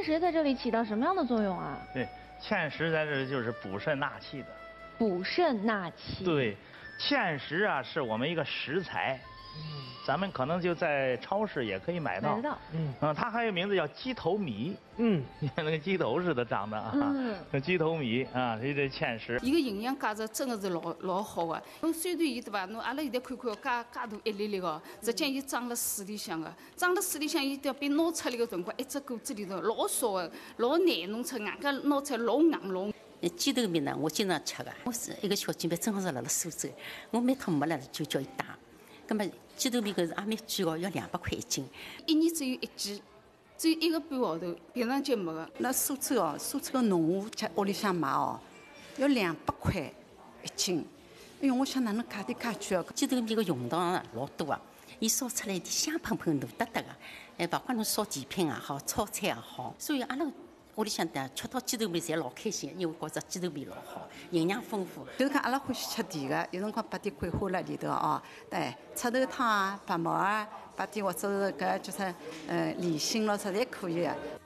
芡实在这里起到什么样的作用啊？ 对，芡实在这就是补肾纳气的。 补肾纳气。 对，芡实啊是我们一个食材。咱们可能就在超市也可以买到。 买得到。 它还有名字叫鸡头米。你看那个鸡头似的长得啊。鸡头米啊，这芡实。 伊个营养价值真的是老好的。侬虽然伊对伐，侬阿拉现在看看介大一粒粒个，实际伊长了水里向个，长了水里向伊要被拿出来个辰光，一只果子里头老少个，老难弄出，外加拿出来老硬老。 鸡头米呢，我经常吃的。我是一个小姐妹，正好是辣辣苏州，我每趟没来了就叫伊带。那么鸡头米搿是也蛮贵哦，要200块1斤。 一年只有1季，只有1个半号头，平常节没个。 那苏州哦，苏州个农户在屋里向买哦，要200块1斤。哎呦，我想哪能价钿介贵啊？ 鸡头米个用场啊老多啊，伊烧出来香喷喷、糯得得个，包括侬烧甜品也好，炒菜也好，所以阿拉屋里向的吃到鸡头米侪老开心，因为觉着鸡头米老好，营养丰富。 就是讲阿拉欢喜吃甜个，有辰光摆点桂花辣里头哦，对，赤豆汤啊、白馍啊，摆点或者是搿叫啥里心咯，啥侪可以个。